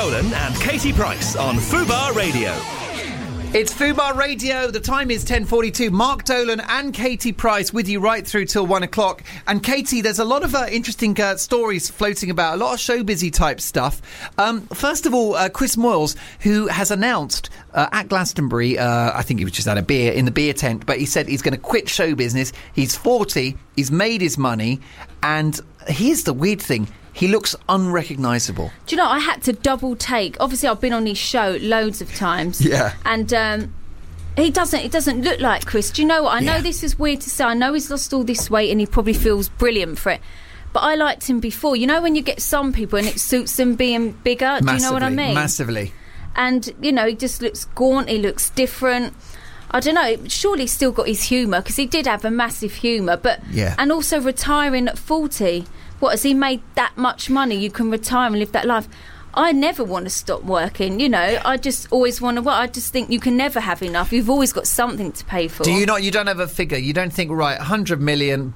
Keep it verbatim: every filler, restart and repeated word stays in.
Dolan and Katie Price on Fubar Radio. It's Fubar Radio. The time is ten forty-two. Mark Dolan and Katie Price with you right through till one o'clock. And Katie, there's a lot of uh, interesting uh, stories floating about, a lot of showbizy type stuff. Um, first of all, uh, Chris Moyles, who has announced uh, at Glastonbury, uh, I think he was just had a beer in the beer tent, but he said he's going to quit show business. He's forty, he's made his money, and here's the weird thing. He looks unrecognisable. Do you know, I had to double take. Obviously, I've been on his show loads of times. Yeah. And um, he doesn't It doesn't look like Chris. Do you know what? I know Yeah. this is weird to say. I know he's lost all this weight and he probably feels brilliant for it. But I liked him before. You know when you get some people and it suits them being bigger? Massively, Do you know what I mean? Massively. And, you know, he just looks gaunt. He looks different. I don't know. Surely he's still got his humour because he did have a massive humour. But Yeah. And also retiring at forty. What, has he made that much money? You can retire and live that life. I never want to stop working, you know. I just always want to work. I just think you can never have enough. You've always got something to pay for. Do you not? You don't have a figure. You don't think, right, one hundred million,